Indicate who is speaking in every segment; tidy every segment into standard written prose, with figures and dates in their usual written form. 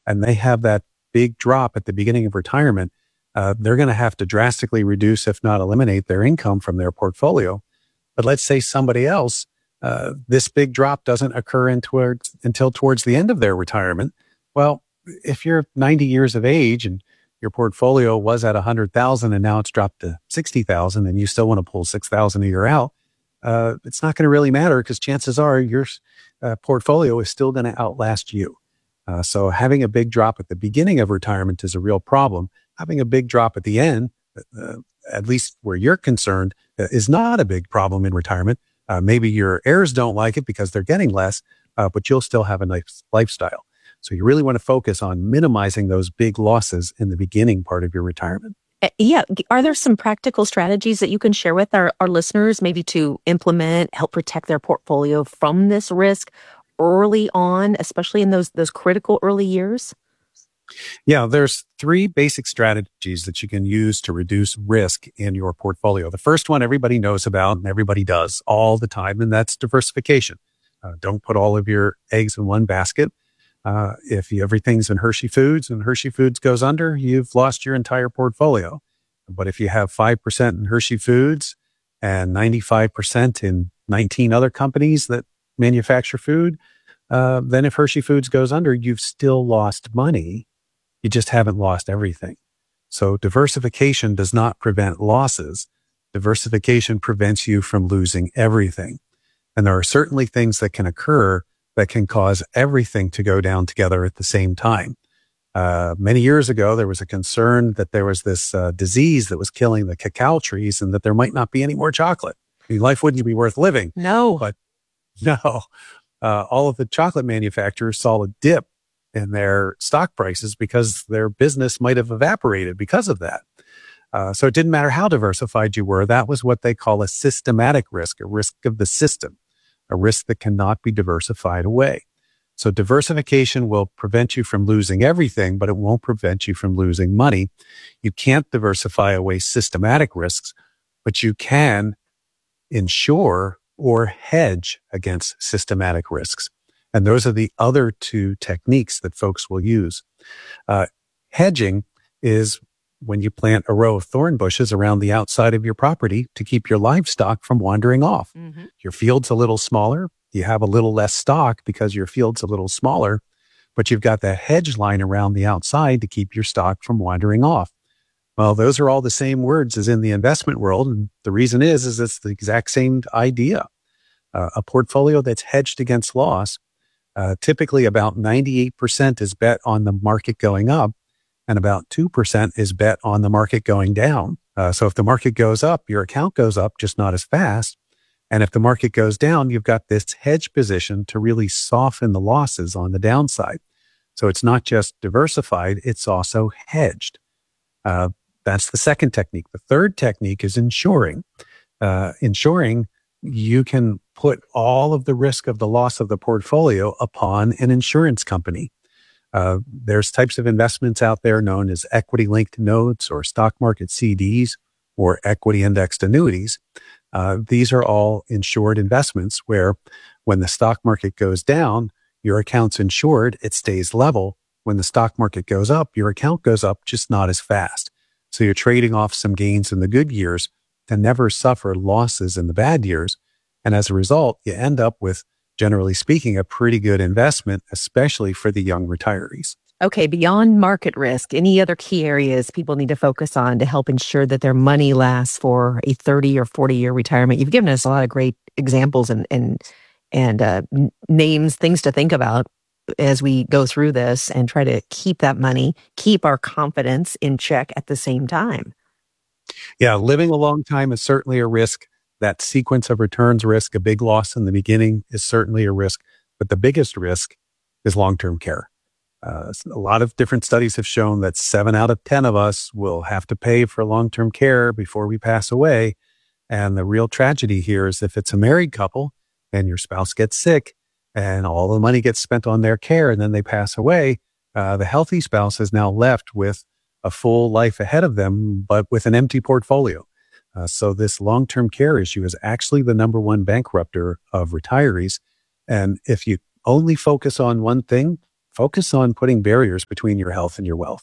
Speaker 1: and they have that big drop at the beginning of retirement, they're going to have to drastically reduce, if not eliminate, their income from their portfolio. But let's say somebody else, this big drop doesn't occur until towards the end of their retirement. Well, if you're 90 years of age and your portfolio was at 100,000 and now it's dropped to 60,000 and you still want to pull 6,000 a year out, it's not going to really matter because chances are your portfolio is still going to outlast you. So having a big drop at the beginning of retirement is a real problem. Having a big drop at the end, at least where you're concerned, is not a big problem in retirement. Maybe your heirs don't like it because they're getting less, but you'll still have a nice lifestyle. So you really want to focus on minimizing those big losses in the beginning part of your retirement.
Speaker 2: Yeah. Are there some practical strategies that you can share with our listeners, maybe to implement, help protect their portfolio from this risk early on, especially in those critical early years?
Speaker 1: Yeah, there's three basic strategies that you can use to reduce risk in your portfolio. The first one everybody knows about and everybody does all the time, and that's diversification. Don't put all of your eggs in one basket. If everything's in Hershey Foods and Hershey Foods goes under, you've lost your entire portfolio. But if you have 5% in Hershey Foods and 95% in 19 other companies that manufacture food, then if Hershey Foods goes under, you've still lost money. You just haven't lost everything. So diversification does not prevent losses. Diversification prevents you from losing everything. And there are certainly things that can occur that can cause everything to go down together at the same time. Many years ago, there was a concern that there was this disease that was killing the cacao trees and that there might not be any more chocolate. I mean, life wouldn't be worth living.
Speaker 2: No.
Speaker 1: But no, all of the chocolate manufacturers saw a dip in their stock prices because their business might have evaporated because of that. So it didn't matter how diversified you were. That was what they call a systematic risk, a risk of the system, a risk that cannot be diversified away. So diversification will prevent you from losing everything, but it won't prevent you from losing money. You can't diversify away systematic risks, but you can insure or hedge against systematic risks. And those are the other two techniques that folks will use. Hedging is when you plant a row of thorn bushes around the outside of your property to keep your livestock from wandering off. Mm-hmm. Your field's a little smaller. You have a little less stock because your field's a little smaller, but you've got that hedge line around the outside to keep your stock from wandering off. Well, those are all the same words as in the investment world. And the reason is it's the exact same idea. A portfolio that's hedged against loss, typically about 98% is bet on the market going up and about 2% is bet on the market going down. So if the market goes up, your account goes up, just not as fast. And if the market goes down, you've got this hedge position to really soften the losses on the downside. So it's not just diversified, it's also hedged. That's the second technique. The third technique is insuring. Insuring, you can put all of the risk of the loss of the portfolio upon an insurance company. There's types of investments out there known as equity-linked notes or stock market CDs or equity-indexed annuities. These are all insured investments where when the stock market goes down, your account's insured, it stays level. When the stock market goes up, your account goes up, just not as fast. So you're trading off some gains in the good years to never suffer losses in the bad years. And as a result, you end up with, generally speaking, a pretty good investment, especially for the young retirees.
Speaker 2: Okay, beyond market risk, any other key areas people need to focus on to help ensure that their money lasts for a 30 or 40-year retirement? You've given us a lot of great examples and names, things to think about as we go through this and try to keep that money, keep our confidence in check at the same time.
Speaker 1: Yeah, living a long time is certainly a risk. That sequence of returns risk, a big loss in the beginning, is certainly a risk. But the biggest risk is long-term care. A lot of different studies have shown that 7 out of 10 of us will have to pay for long-term care before we pass away. And the real tragedy here is if it's a married couple and your spouse gets sick and all the money gets spent on their care and then they pass away, the healthy spouse is now left with a full life ahead of them, but with an empty portfolio. So this long-term care issue is actually the number one bankrupter of retirees. And if you only focus on one thing, Focus on putting barriers between your health and your wealth.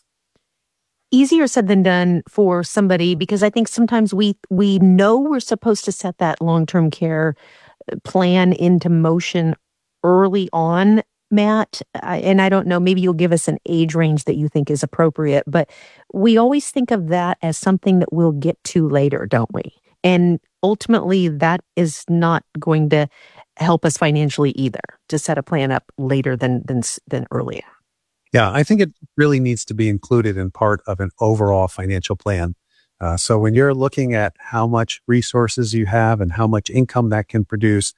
Speaker 2: Easier said than done for somebody, because I think sometimes we know we're supposed to set that long-term care plan into motion early on, Matt. And I don't know, maybe you'll give us an age range that you think is appropriate, but we always think of that as something that we'll get to later, don't we? And ultimately, that is not going to help us financially either, to set a plan up later than earlier.
Speaker 1: Yeah, I think it really needs to be included in part of an overall financial plan. So when you're looking at how much resources you have and how much income that can produce,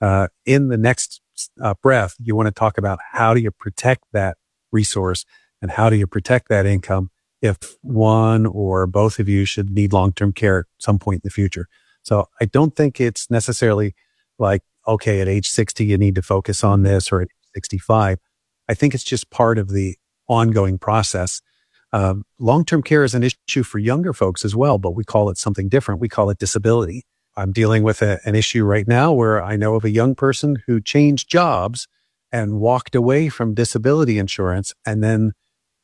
Speaker 1: in the next breath, you want to talk about how do you protect that resource and how do you protect that income if one or both of you should need long-term care at some point in the future. So I don't think it's necessarily like, okay, at age 60, you need to focus on this, or at age 65. I think it's just part of the ongoing process. Long-term care is an issue for younger folks as well, but we call it something different. We call it disability. I'm dealing with an issue right now where I know of a young person who changed jobs and walked away from disability insurance and then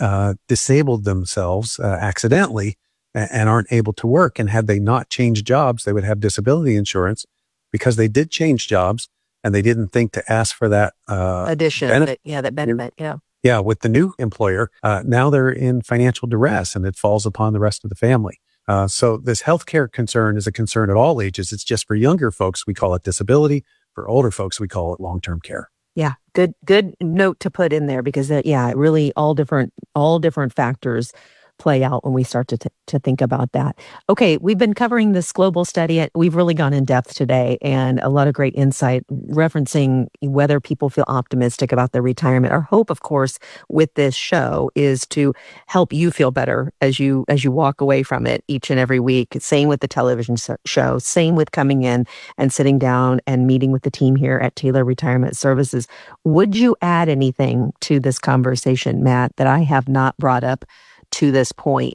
Speaker 1: disabled themselves accidentally and aren't able to work. And had they not changed jobs, they would have disability insurance because they did change jobs and they didn't think to ask for that
Speaker 2: addition.
Speaker 1: benefit.
Speaker 2: That benefit. Yeah.
Speaker 1: Yeah. With the new employer, now they're in financial duress and it falls upon the rest of the family. So this healthcare concern is a concern at all ages. It's just for younger folks, we call it disability. For older folks, we call it long-term care.
Speaker 2: Yeah. Good note to put in there, because really all different factors play out when we start to think about that. Okay, we've been covering this global study. We've really gone in depth today, and a lot of great insight referencing whether people feel optimistic about their retirement. Our hope, of course, with this show is to help you feel better as you walk away from it each and every week. Same with the television show, same with coming in and sitting down and meeting with the team here at Taylor Retirement Services. Would you add anything to this conversation, Matt, that I have not brought up to this point,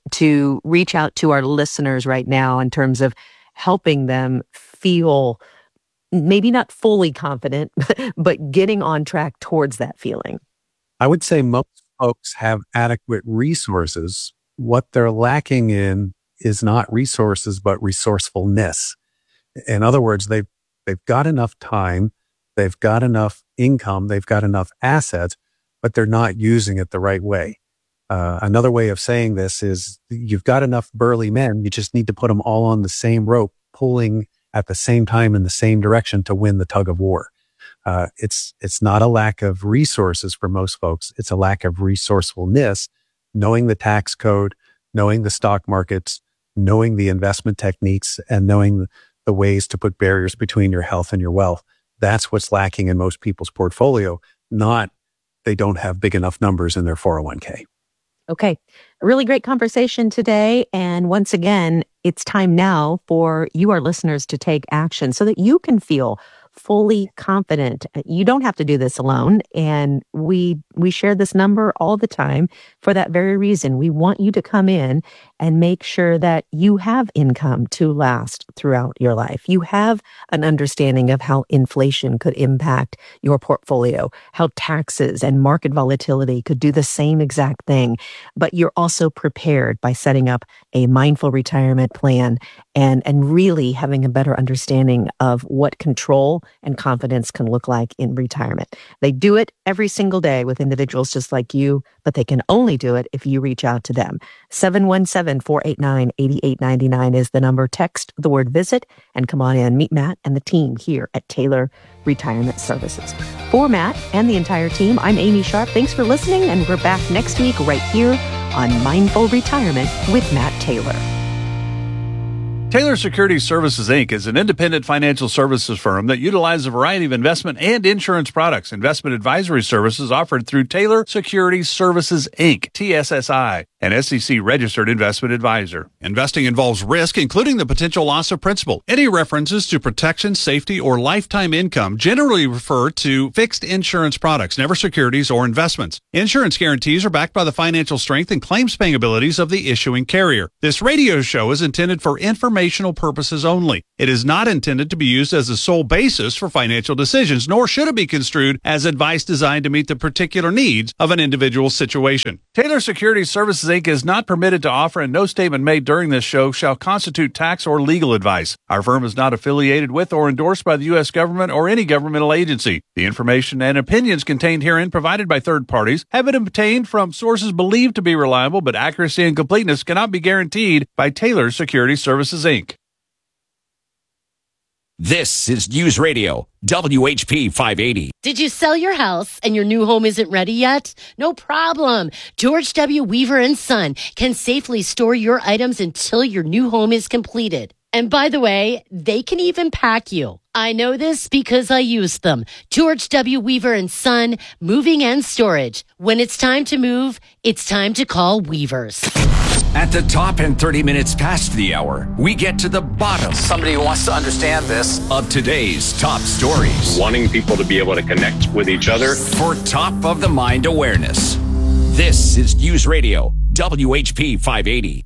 Speaker 2: to reach out to our listeners right now in terms of helping them feel maybe not fully confident, but getting on track towards that feeling?
Speaker 1: I would say most folks have adequate resources. What they're lacking in is not resources, but resourcefulness. In other words, they've got enough time, they've got enough income, they've got enough assets, but they're not using it the right way. Another way of saying this is you've got enough burly men. You just need to put them all on the same rope, pulling at the same time in the same direction to win the tug of war. It's not a lack of resources for most folks. It's a lack of resourcefulness, knowing the tax code, knowing the stock markets, knowing the investment techniques, and knowing the ways to put barriers between your health and your wealth. That's what's lacking in most people's portfolio, not they don't have big enough numbers in their 401k.
Speaker 2: Okay. A really great conversation today. And once again, it's time now for you, our listeners, to take action so that you can feel fully confident. You don't have to do this alone. And we share this number all the time for that very reason. We want you to come in and make sure that you have income to last throughout your life. You have an understanding of how inflation could impact your portfolio, how taxes and market volatility could do the same exact thing. But you're also prepared by setting up a mindful retirement plan and really having a better understanding of what control and confidence can look like in retirement. They do it every single day with individuals just like you, but they can only do it if you reach out to them. 717-489-8899 is the number. Text the word visit and come on in. Meet Matt and the team here at Taylor Retirement Services. For Matt and the entire team, I'm Amy Sharp. Thanks for listening, and we're back next week right here on Mindful Retirement with Matt Taylor.
Speaker 3: Taylor Securities Services, Inc. is an independent financial services firm that utilizes a variety of investment and insurance products. Investment advisory services offered through Taylor Securities Services, Inc., TSSI, an SEC registered investment advisor. Investing involves risk, including the potential loss of principal. Any references to protection, safety, or lifetime income generally refer to fixed insurance products, never securities or investments. Insurance guarantees are backed by the financial strength and claims-paying abilities of the issuing carrier. This radio show is intended for informational purposes only. It is not intended to be used as the sole basis for financial decisions, nor should it be construed as advice designed to meet the particular needs of an individual situation. Taylor Securities Services, Inc. is not permitted to offer, and no statement made during this show shall constitute tax or legal advice. Our firm is not affiliated with or endorsed by the U.S. government or any governmental agency. The information and opinions contained herein provided by third parties have been obtained from sources believed to be reliable, but accuracy and completeness cannot be guaranteed by Taylor Securities Services, Inc.
Speaker 4: This is News Radio, WHP 580.
Speaker 5: Did you sell your house and your new home isn't ready yet? No problem. George W. Weaver & Son can safely store your items until your new home is completed. And by the way, they can even pack you. I know this because I used them. George W. Weaver & Son, moving and storage. When it's time to move, it's time to call Weavers.
Speaker 4: At the top and 30 minutes past the hour, we get to the bottom.
Speaker 6: Somebody who wants to understand this.
Speaker 4: Of today's top stories.
Speaker 7: Wanting people to be able to connect with each other.
Speaker 4: For top of the mind awareness. This is News Radio, WHP 580.